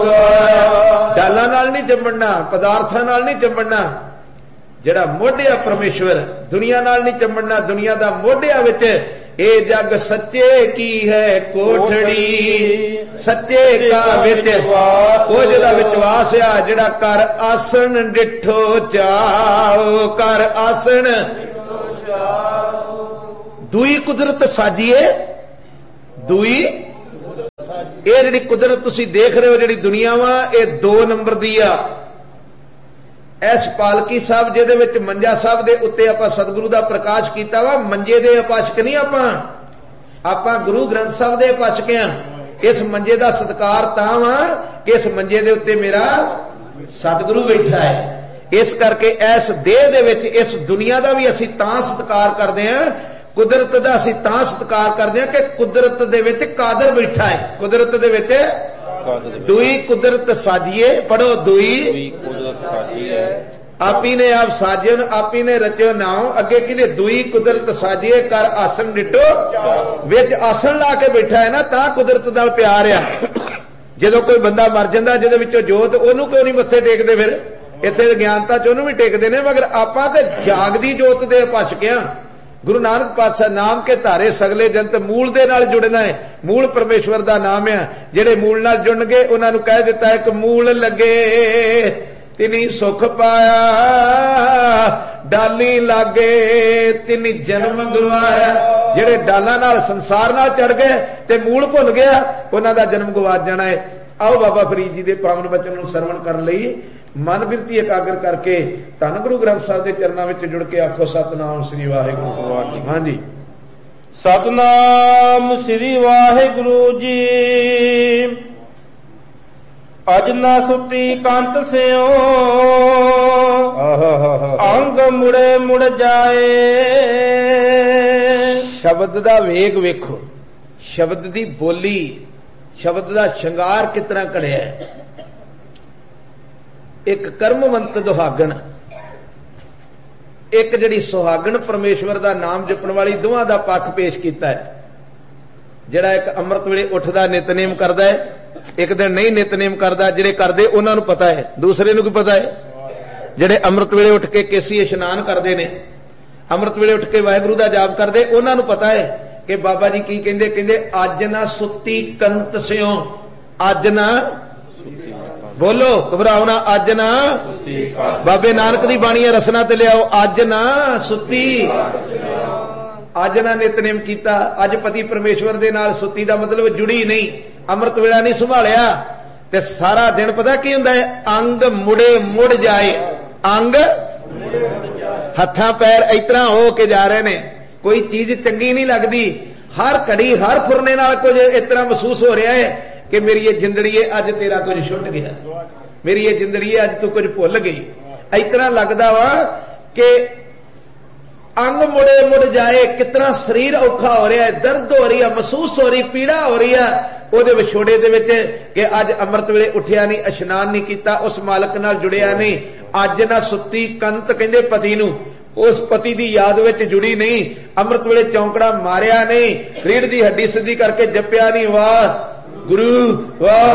डालां नाल नहीं चिंबड़ना, पदार्थां नाल नहीं चिंबड़ना। जिहड़ा मोढिया परमेश्वर, दुनिया नाल नहीं चिंबड़ना, दुनिया दा मोढिया विच ए जग सच्चे की है कोठड़ी, सच्चे का विच ओ जिहदा विश्वास आ, जिहड़ा कर आसन डिठो चाओ, कर आसन दुई कुदरत साजिए, दुई ये जिहड़ी कुदरत तुसीं देख रहे हो, जिहड़ी दुनिया वा, ये 2 नंबर दी आ। इस पालकी साहब जिहदे विच मंजा साहब दे उत्ते आपां सतगुरु दा प्रकाश कीता वा, मंजे दे उपासक नहीं आपां गुरु ग्रंथ साहब दे उपासक हां। इस मंजे दा सत्कार तां वा कि इस मंजे दे उत्ते मेरा सतगुरु बैठा है। इस करके इस देह दे विच इस दुनिया दा भी असीं तां सत्कार करदे हां, कुदरत दा असीं तां सत्कार करदे हां कि कुदरत दे विच कादर बैठा है। कुदरत दे विच दुई कुदरत साजिए, पढ़ो दुई कुदरत साजिए, आपी ने आप साजन, आपी ने रचो नाम, अगे किले दुई कुदरत साजिए, कर आसन डिटो, विच आसन ला के बैठा है ना, तां कुदरत नाल प्यार आ। जदों कोई बंदा मर जांदा जिहदे विचों जोत, ओनू क्यों नहीं मत्थे टेकदे? फिर इत्थे ज्ञानता च ओनू भी टेकदे ने, मगर आपां ते जागदी जोत दे उपासक हां। गुरु नानक पातशाह नाम के धारे सगले जंत, मूल दे नाल जुड़ना है। मूल परमेश्वर दा नाम है। जेड़े मूल नाल जुड़ गए उन्हां नूं कह दिता है कि मूल लगे तिनी सुख पाया, डाली लागे तिनी जन्म गवाया। जेड़े डालां नाल संसार नाल चढ़ गए ते मूल भुल गया, उन्हां दा जन्म गवा जाना है। आओ बाबा फरीद जी दे पावन बचन नूं सरवण करन लई मन बिरती एकाग्र करके धन गुरु ग्रंथ साहब के चरणों में जुड़ के आखो सतनाम श्री वाहिगुरू। हाँ जी, सतनाम श्री वाहिगुरू जी। अज ना सुती कंत स्यों, अंग मुड़े मुड़ जाए। शब्द दा वेग वेखो, शब्द दी बोली, शब्द दा श्रृंगार कितना कड़िया है। एक कर्मवंत दुहागण, एक जिहड़ी सुहागण परमेश्वर दा नाम जपण वाली, दोवां दा पक्ष पेश कीता है। जिहड़ा एक अमृत वेले उठदा नितनेम करदा है, एक दिन नहीं नितनेम करदा, जिहड़े करदे उन्हां नूं पता है, दूसरे नूं की पता है? जिहड़े अमृत वेले उठ के केसी इशनान करदे ने, अमृत वेले उठ के वाहिगुरू दा जाप करदे, उन्हां नूं पता है कि बाबा जी की कहंदे, कहंदे अज ना सुती कंत स्यों, अज ना बोलो घबराओ ना, अज ना बाबे नानक दी बाणी रसना ते लियाओ, अज ना सुती, अज ना नितनेम कीता, अज पति परमेश्वर दे नाल सुती दा मतलब जुड़ी नहीं, अमृत वेला नहीं संभालिया ते सारा दिन पता की हुंदा है, अंग मुड़े मुड़ जाए। अंग हत्थां पैर इस तरह हो के जा रहे ने, कोई चीज चंगी नहीं लगती, हर घड़ी हर फुरने नाल कुछ इस तरह महसूस हो रहा है कि मेरी ये जिंदड़ी है अज तेरा कुछ छुट गया, मेरी ये जिंदड़ी है अज तू कुछ भुल गई। इस तरह लगता वा कि अंग मुड़े मुड़ जाए, कितना शरीर औखा हो रहा है, दर्द हो रही है, महसूस हो रही, पीड़ा हो रही है ਉਹਦੇ ਵਿਛੋੜੇ ਦੇ ਵਿੱਚ कि अज अमृत वेले उठिया नहीं, इशनान नहीं किया, उस मालक नाल जुड़िया नहीं, अज ना सुती कंत कहंदे पति नूं, उस पति की याद विच जुड़ी नहीं, अमृत वेले चौंकड़ा मारिया नहीं, रीढ़ की हड्डी सीधी करके जपिया नहीं, वाह गुरु वाह